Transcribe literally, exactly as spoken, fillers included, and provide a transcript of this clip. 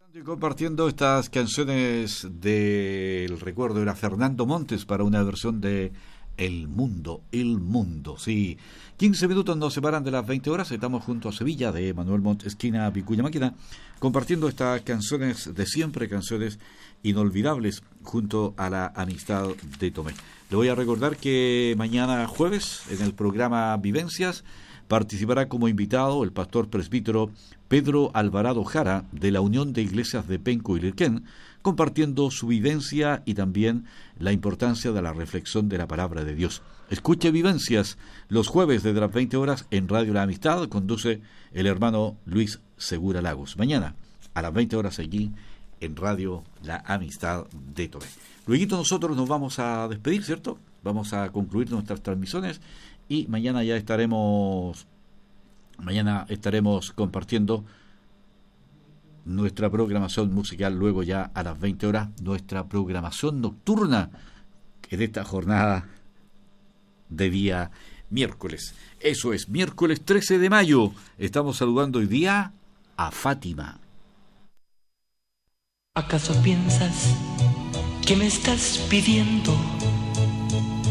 Y compartiendo estas canciones del recuerdo era Fernando Montes para una versión de El Mundo, El Mundo, sí. quince minutos nos separan de las veinte horas, estamos junto a Sevilla de Manuel Montt, esquina Vicuña Máquina, compartiendo estas canciones de siempre, canciones inolvidables junto a la amistad de Tomé. Le voy a recordar que mañana jueves en el programa Vivencias participará como invitado el pastor presbítero Pedro Alvarado Jara de la Unión de Iglesias de Penco y Lirquén, compartiendo su vivencia y también la importancia de la reflexión de la palabra de Dios. Escuche Vivencias los jueves desde las veinte horas en Radio La Amistad, conduce el hermano Luis Segura Lagos. Mañana a las veinte horas allí en Radio La Amistad de Tomé. Luego nosotros nos vamos a despedir, ¿cierto? Vamos a concluir nuestras transmisiones y mañana ya estaremos mañana estaremos compartiendo nuestra programación musical, luego ya a las veinte horas nuestra programación nocturna en esta jornada de día miércoles. Eso es, miércoles trece de mayo. Estamos saludando hoy día a Fátima. ¿Acaso piensas que me estás pidiendo